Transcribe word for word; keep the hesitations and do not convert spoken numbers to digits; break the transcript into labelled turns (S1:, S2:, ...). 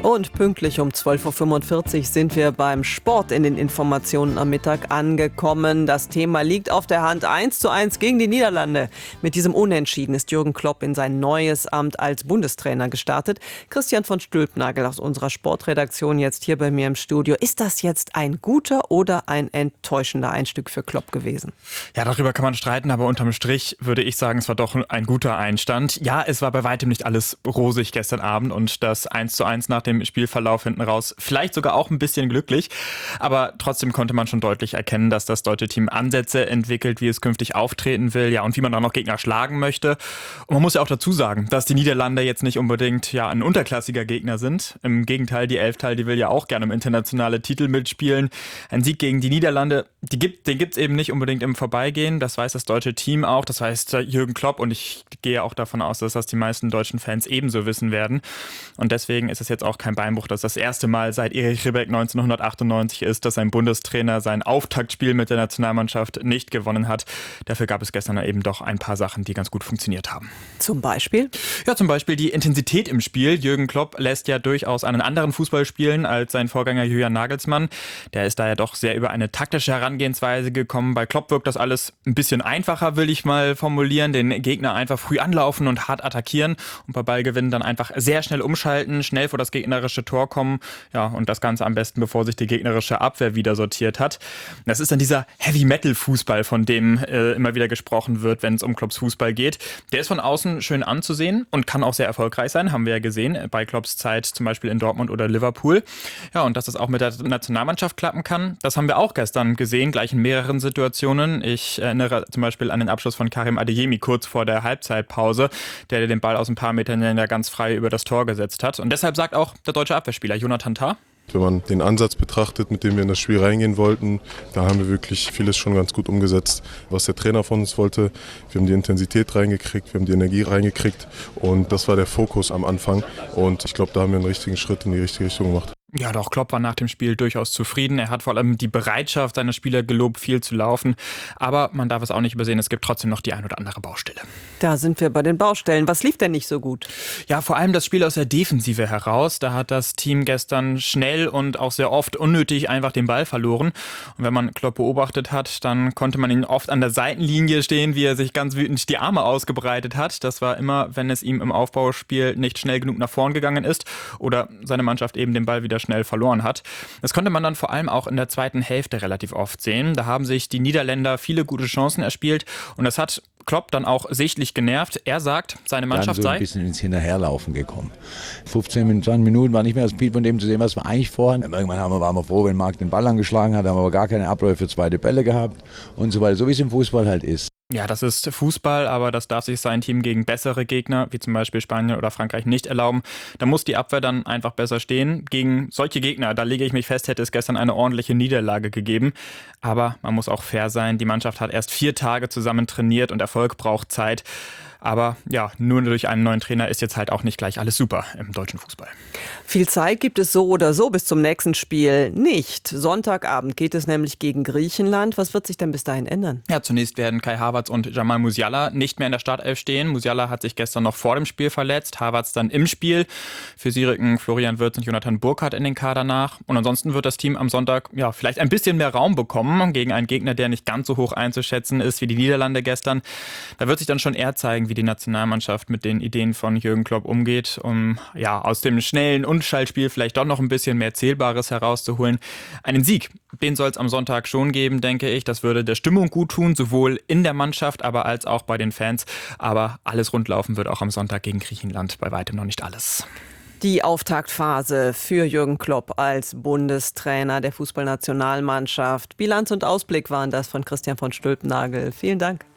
S1: Und pünktlich um zwölf Uhr fünfundvierzig sind wir beim Sport in den Informationen am Mittag angekommen. Das Thema liegt auf der Hand. eins zu eins gegen die Niederlande. Mit diesem Unentschieden ist Jürgen Klopp in sein neues Amt als Bundestrainer gestartet. Christian von Stülpnagel aus unserer Sportredaktion jetzt hier bei mir im Studio. Ist das jetzt ein guter oder ein enttäuschender Einstieg für Klopp gewesen?
S2: Ja, darüber kann man streiten, aber unterm Strich würde ich sagen, es war doch ein guter Einstand. Ja, es war bei weitem nicht alles rosig gestern Abend und das eins zu eins nach dem Spielverlauf hinten raus vielleicht sogar auch ein bisschen glücklich. Aber trotzdem konnte man schon deutlich erkennen, dass das deutsche Team Ansätze entwickelt, wie es künftig auftreten will, ja, und wie man auch noch Gegner schlagen möchte. Und man muss ja auch dazu sagen, dass die Niederlande jetzt nicht unbedingt ja ein unterklassiger Gegner sind. Im Gegenteil, die Elftal, die will ja auch gerne um internationale Titel mitspielen. Ein Sieg gegen die Niederlande, die gibt, den gibt es eben nicht unbedingt im Vorbeigehen. Das weiß das deutsche Team auch, das weiß Jürgen Klopp, und ich gehe auch davon aus, dass das die meisten deutschen Fans ebenso wissen werden. Und deswegen ist es jetzt auch kein Beinbruch, dass das erste Mal seit Erich Ribbeck neunzehnhundertachtundneunzig ist, dass ein Bundestrainer sein Auftaktspiel mit der Nationalmannschaft nicht gewonnen hat. Dafür gab es gestern eben doch ein paar Sachen, die ganz gut funktioniert haben.
S1: Zum Beispiel?
S2: Ja, zum Beispiel die Intensität im Spiel. Jürgen Klopp lässt ja durchaus einen anderen Fußball spielen als sein Vorgänger Julian Nagelsmann. Der ist da ja doch sehr über eine taktische Herangehensweise gekommen. Bei Klopp wirkt das alles ein bisschen einfacher, will ich mal formulieren. Den Gegner einfach früh anlaufen und hart attackieren und bei Ballgewinn dann einfach sehr schnell umschalten, schnell vor das gegnerische Tor kommen. Ja, und das Ganze am besten, bevor sich die gegnerische Abwehr wieder sortiert hat. Das ist dann dieser Heavy-Metal-Fußball, von dem äh, immer wieder gesprochen wird, wenn es um Klopps Fußball geht. Der ist von außen schön anzusehen und kann auch sehr erfolgreich sein, haben wir ja gesehen, bei Klopps Zeit zum Beispiel in Dortmund oder Liverpool. Ja, und dass das auch mit der Nationalmannschaft klappen kann, das haben wir auch gestern gesehen, gleich in mehreren Situationen. Ich erinnere zum Beispiel an den Abschluss von Karim Adeyemi kurz vor der Halbzeitpause, der den Ball aus ein paar Metern ja ganz frei über das Tor gesetzt hat. Und deshalb sagt auch der deutsche Abwehrspieler Jonathan Tah:
S3: Wenn man den Ansatz betrachtet, mit dem wir in das Spiel reingehen wollten, da haben wir wirklich vieles schon ganz gut umgesetzt, was der Trainer von uns wollte. Wir haben die Intensität reingekriegt, wir haben die Energie reingekriegt und das war der Fokus am Anfang. Und ich glaube, da haben wir einen richtigen Schritt in die richtige Richtung gemacht.
S2: Ja, doch, Klopp war nach dem Spiel durchaus zufrieden. Er hat vor allem die Bereitschaft seiner Spieler gelobt, viel zu laufen. Aber man darf es auch nicht übersehen, es gibt trotzdem noch die ein oder andere Baustelle.
S1: Da sind wir bei den Baustellen. Was lief denn nicht so gut?
S2: Ja, vor allem das Spiel aus der Defensive heraus. Da hat das Team gestern schnell und auch sehr oft unnötig einfach den Ball verloren. Und wenn man Klopp beobachtet hat, dann konnte man ihn oft an der Seitenlinie stehen, wie er sich ganz wütend die Arme ausgebreitet hat. Das war immer, wenn es ihm im Aufbauspiel nicht schnell genug nach vorn gegangen ist oder seine Mannschaft eben den Ball wieder schnell verloren hat. Das konnte man dann vor allem auch in der zweiten Hälfte relativ oft sehen. Da haben sich die Niederländer viele gute Chancen erspielt und das hat Klopp dann auch sichtlich genervt. Er sagt, seine Mannschaft
S4: dann so ein
S2: sei
S4: bisschen ins Hinterherlaufen gekommen. fünfzehn, zwanzig Minuten war nicht mehr das Spiel von dem zu sehen, was wir eigentlich vorhaben. Irgendwann haben wir, waren wir froh, wenn Marc den Ball angeschlagen hat, haben wir aber gar keine Abläufe für zweite Bälle gehabt und so weiter, so wie es im Fußball halt ist.
S2: Ja, das ist Fußball, aber das darf sich sein Team gegen bessere Gegner, wie zum Beispiel Spanien oder Frankreich, nicht erlauben. Da muss die Abwehr dann einfach besser stehen. Gegen solche Gegner, da lege ich mich fest, hätte es gestern eine ordentliche Niederlage gegeben. Aber man muss auch fair sein. Die Mannschaft hat erst vier Tage zusammen trainiert und Erfolg braucht Zeit. Aber ja, nur durch einen neuen Trainer ist jetzt halt auch nicht gleich alles super im deutschen Fußball.
S1: Viel Zeit gibt es so oder so bis zum nächsten Spiel nicht. Sonntagabend geht es nämlich gegen Griechenland. Was wird sich denn bis dahin ändern?
S2: Ja, zunächst werden Kai Havertz und Jamal Musiala nicht mehr in der Startelf stehen. Musiala hat sich gestern noch vor dem Spiel verletzt, Havertz dann im Spiel. Für sie rücken Florian Wirtz und Jonathan Burkhardt in den Kader nach. Und ansonsten wird das Team am Sonntag ja vielleicht ein bisschen mehr Raum bekommen gegen einen Gegner, der nicht ganz so hoch einzuschätzen ist wie die Niederlande gestern. Da wird sich dann schon eher zeigen, wie die Nationalmannschaft mit den Ideen von Jürgen Klopp umgeht, um ja aus dem schnellen Umschaltspiel vielleicht doch noch ein bisschen mehr Zählbares herauszuholen. Einen Sieg, den soll es am Sonntag schon geben, denke ich. Das würde der Stimmung gut tun, sowohl in der Mannschaft, aber als auch bei den Fans. Aber alles rundlaufen wird auch am Sonntag gegen Griechenland bei weitem noch nicht alles.
S1: Die Auftaktphase für Jürgen Klopp als Bundestrainer der Fußballnationalmannschaft. Bilanz und Ausblick waren das von Christian von Stülpnagel. Vielen Dank.